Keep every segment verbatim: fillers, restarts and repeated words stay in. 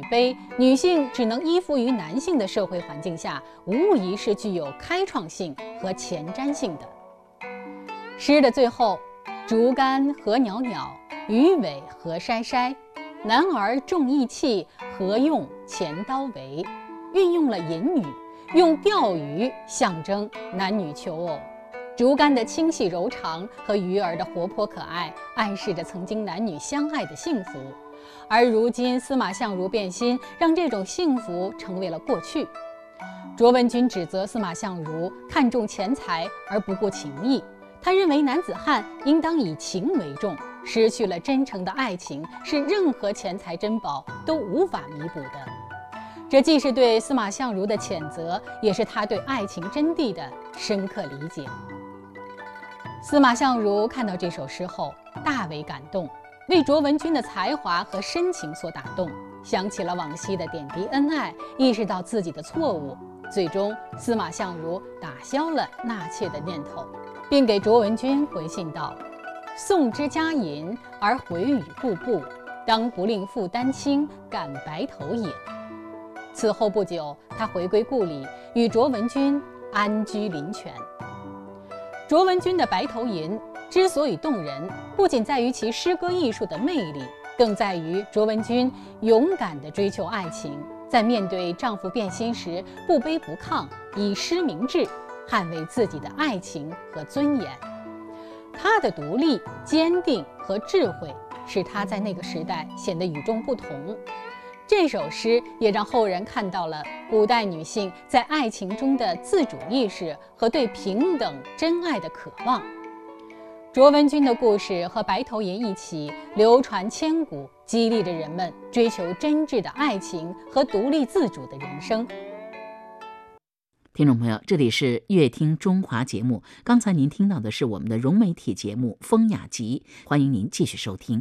卑、女性只能依附于男性的社会环境下，无疑是具有开创性和前瞻性的。诗的最后，竹竿何袅袅，鱼尾何筛筛，男儿重义气，何用钱刀为，运用了隐语，用钓鱼象征男女求偶。竹竿的清细柔长和鱼儿的活泼可爱，暗示着曾经男女相爱的幸福。而如今司马相如变心，让这种幸福成为了过去。卓文君指责司马相如看重钱财而不顾情义，他认为男子汉应当以情为重，失去了真诚的爱情是任何钱财珍宝都无法弥补的。这既是对司马相如的谴责，也是他对爱情真谛的深刻理解。司马相如看到这首诗后大为感动，为卓文君的才华和深情所打动，想起了往昔的点滴恩爱，意识到自己的错误，最终司马相如打消了纳妾的念头，并给卓文君回信道：送之嘉银而回与故布，当不令负担轻，感白头也。此后不久，他回归故里，与卓文君安居林泉。卓文君的《白头吟》之所以动人，不仅在于其诗歌艺术的魅力，更在于卓文君勇敢地追求爱情，在面对丈夫变心时不卑不亢，以诗明志，捍卫自己的爱情和尊严。她的独立、坚定和智慧，使她在那个时代显得与众不同。这首诗也让后人看到了古代女性在爱情中的自主意识和对平等真爱的渴望。卓文君的故事和《白头吟》一起流传千古，激励着人们追求真挚的爱情和独立自主的人生。 听众朋友，这里是乐听中华节目，刚才您听到的是我们的融媒体节目《风雅集》，欢迎您继续收听。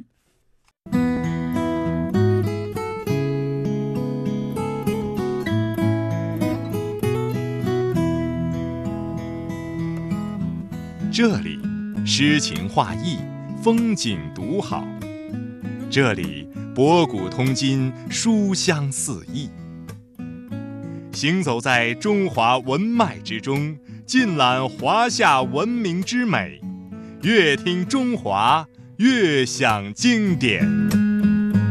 这里诗情画意，风景独好。这里博古通今，书香四溢。行走在中华文脉之中，尽览华夏文明之美。乐听中华，悦享经典。